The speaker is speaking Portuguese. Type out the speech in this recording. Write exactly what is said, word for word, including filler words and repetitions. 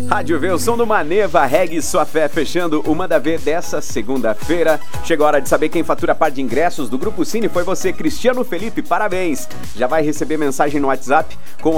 Rádio V, o som do Maneva, Reggae Sua Fé, fechando o Manda Ver dessa segunda-feira. Chegou a hora de saber quem fatura a par de ingressos do Grupo Cine. Foi você, Cristiano Felipe, parabéns! Já vai receber mensagem no WhatsApp com